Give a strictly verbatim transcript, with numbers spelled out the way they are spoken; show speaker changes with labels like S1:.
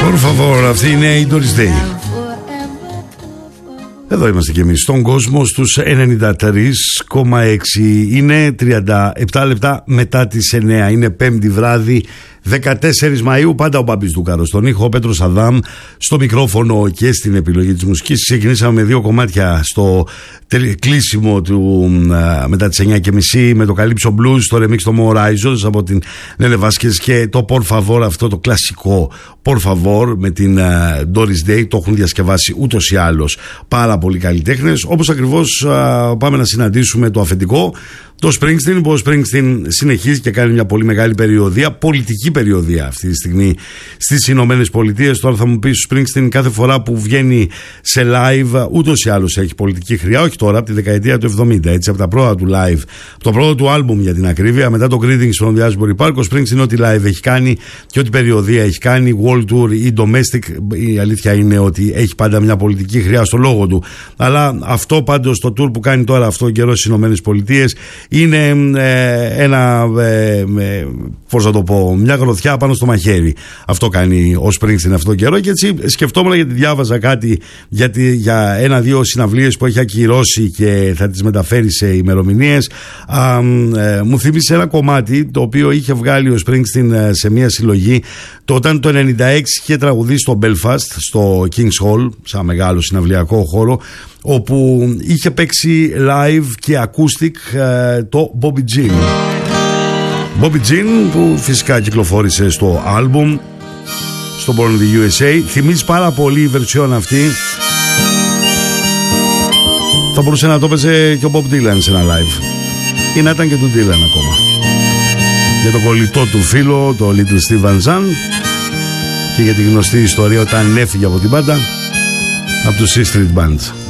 S1: Por favor, αυτή είναι η Doris Day. Εδώ είμαστε κι εμείς στον κόσμο στους ενενήντα τρία κόμμα έξι. Είναι τριάντα επτά λεπτά μετά τις εννιά. Είναι πέμπτη βράδυ, δεκατέσσερις Μαΐου. Πάντα ο Μπάμπης Δούκαρος στον ήχο, ο Πέτρος Αδάμ στο μικρόφωνο και στην επιλογή της μουσικής. Ξεκινήσαμε με δύο κομμάτια στο κλείσιμο του μετά τις εννιά και μισή με το Calypso Blues, το remix το More Horizons από την Νέλε Βάσκες και το Por Favor, αυτό το κλασικό Por Favor με την uh, Doris Day. Το έχουν διασκευάσει ούτως ή άλλως πάρα πολλοί καλλιτέχνες. Όπως ακριβώς uh, πάμε να συναντήσουμε το αφεντικό, το Springsteen, που ο Springsteen συνεχίζει και κάνει μια πολύ μεγάλη περιοδεία, πολιτική περιοδεία αυτή τη στιγμή στις Ηνωμένες Πολιτείες. Τώρα θα μου πει ο Springsteen κάθε φορά που βγαίνει σε live ούτως ή άλλως έχει πολιτική χρειά, όχι τώρα, από τη δεκαετία του εβδομήντα, έτσι, από τα πρώτα του live, από το πρώτο του άλμπουμ για την ακρίβεια, μετά το Greetings from the Asbury Park, ο Springsteen ό,τι live έχει κάνει και ό,τι περιοδεία έχει κάνει, world tour ή domestic, η αλήθεια είναι ότι έχει πάντα μια πολιτική χρειά στο λόγο του. Αλλά αυτό πάντως το tour που κάνει τώρα αυτό ο καιρός στις Ηνωμένες Πολιτείες είναι ε, ένα, ε, ε, πώς θα το πω, μια γροθιά πάνω στο μαχαίρι. Αυτό κάνει ο Springsteen αυτόν τον καιρό και έτσι σκεφτόμουν, γιατί διάβαζα κάτι για, τη, για ένα-δύο συναυλίες που έχει ακυρώσει και θα τις μεταφέρει σε ημερομηνίες. Α, ε, μου θύμισε ένα κομμάτι το οποίο είχε βγάλει ο Springsteen σε μια συλλογή το όταν το ενενήντα έξι είχε τραγουδίσει στο Belfast, στο King's Hall, σαν μεγάλο συναυλιακό χώρο, όπου είχε παίξει live και acoustic ε, το Bobby Jean. Bobby Jean, που φυσικά κυκλοφόρησε στο άλμπουμ, στο Born in the γιου ες έι. Θυμίζει πάρα πολύ η version αυτή. Θα μπορούσε να το παίζει και ο Bob Dylan σε ένα live, ή να ήταν και του Dylan ακόμα, για το κολλητό του φίλο, το Little Steve Van Zandt, και για τη γνωστή ιστορία όταν έφυγε από την μπάντα, από το C Street Band.